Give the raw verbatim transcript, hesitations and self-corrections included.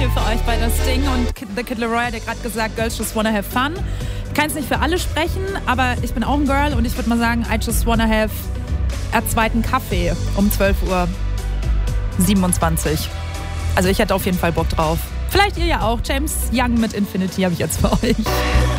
hier für euch bei das Ding. Und The Kid Laroi hat ja gerade gesagt, Girls just wanna have fun. Ich kann es nicht für alle sprechen, aber ich bin auch ein Girl und ich würde mal sagen, I just wanna have einen zweiten Kaffee um zwölf Uhr siebenundzwanzig. Also ich hätte auf jeden Fall Bock drauf. Vielleicht ihr ja auch. James Young mit Infinity habe ich jetzt für euch.